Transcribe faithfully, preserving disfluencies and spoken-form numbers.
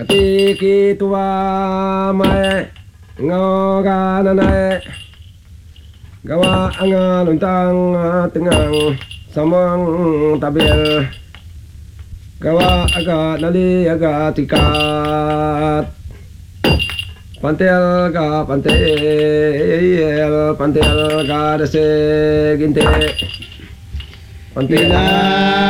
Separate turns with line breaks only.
Katiki tua mai ngoga nanai gawa angan untang tengang samang tabel gawa aga nali aga tikat pantel ga pantel pantel ga dese ginte pantel